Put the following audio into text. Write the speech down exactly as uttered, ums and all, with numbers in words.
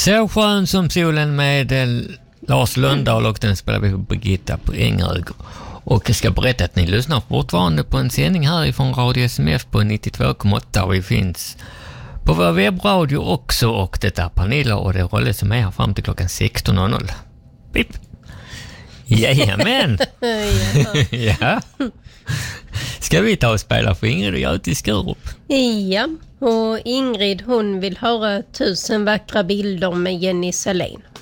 Så skön som solen med eh, Lars Lundahl, och den spelar vi på Birgitta på Ängerög. Och jag ska berätta att ni lyssnar fortfarande på en sändning härifrån Radio S M F på nittiotvå komma åtta, och vi finns på vår webbradio också, och det är Pernilla och det är Rolle som är här fram till klockan sexton noll noll. Pip! Jajamän! Ja. Ska vi ta och spela för Ingrid och jag till Skurup? Ja, och Ingrid hon vill höra tusen vackra bilder med Jenny Salén.